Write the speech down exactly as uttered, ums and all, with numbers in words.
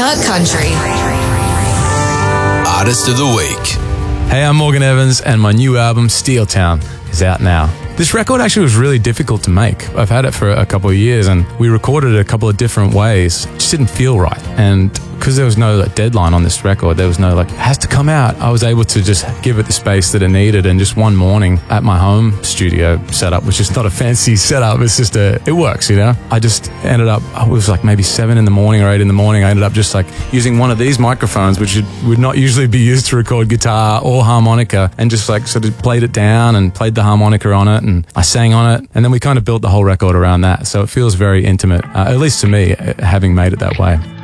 iHeart Country. Artist of the Week. Hey, I'm Morgan Evans, and my new album, Steel Town, is out now. This record actually was really difficult to make. I've had it for a couple of years, and we recorded it a couple of different ways. It just didn't feel right. And because there was no like, deadline on this record, there was no like, it has to come out. I was able to just give it the space that it needed. And just one morning at my home studio setup, which is not a fancy setup, it's just a, it works, you know? I just ended up, it was like maybe seven in the morning or eight in the morning. I ended up just like using one of these microphones, which would not usually be used to record guitar or harmonica, and just like sort of played it down and played the harmonica on it, and I sang on it. And then we kind of built the whole record around that. So it feels very intimate, uh, at least to me, having made it that way.